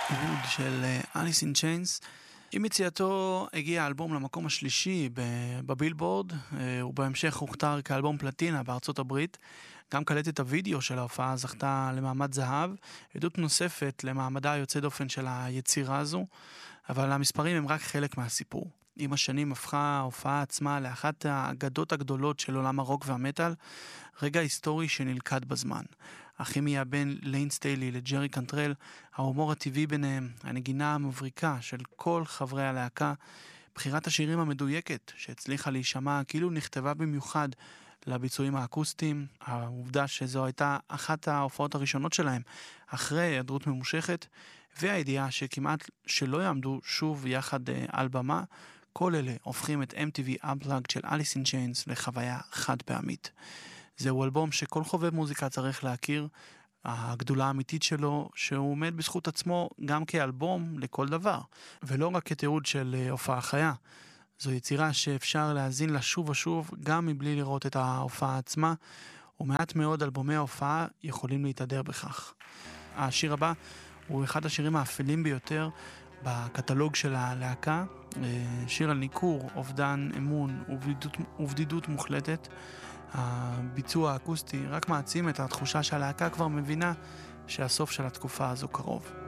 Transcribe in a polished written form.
ווד של אליס אין צ'יינס. עם יציאתו הגיע האלבום למקום השלישי בבילבורד, ובהמשך הוכתר כאלבום פלטינה בארצות הברית. גם קלטת הוידאו של ההופעה זכתה למעמד זהב, עדות נוספת למעמדה היוצא דופן של היצירה הזו, אבל המספרים הם רק חלק מהסיפור. עם השנים הפכה ההופעה עצמה לאחת האגדות הגדולות של עולם הרוק והמטל, רגע היסטורי שנלכד בזמן. הכימיה בין ליין סטיילי לג'רי קנטרל, ההומור הטבעי ביניהם, הנגינה המבריקה של כל חברי הלהקה, בחירת השירים המדויקת שהצליחה להישמע כאילו נכתבה במיוחד לביצועים האקוסטיים, העובדה שזו הייתה אחת ההופעות הראשונות שלהם אחרי היעדרות ממושכת, והידיעה שכמעט שלא יעמדו שוב יחד על במה, כל אלה הופכים את MTV Unplugged של אליס אין צ'יינס לחוויה חד פעמית. זהו אלבום שכל חובב מוזיקה צריך להכיר, הגדולה האמיתית שלו שהוא עומד בזכות עצמו גם כאלבום לכל דבר, ולא רק כתיעוד של הופעה חיה. זו יצירה שאפשר להזין לה שוב ושוב גם מבלי לראות את ההופעה עצמה, ומעט מאוד אלבומי ההופעה יכולים להתהדר בכך. השיר הבא הוא אחד השירים האפלים ביותר בקטלוג של הלהקה, שיר על ניכור, אובדן אמון ובדידות מוחלטת. הביצוע האקוסטי רק מעצים את התחושה שהלהקה כבר מבינה שהסוף של התקופה הזו קרוב.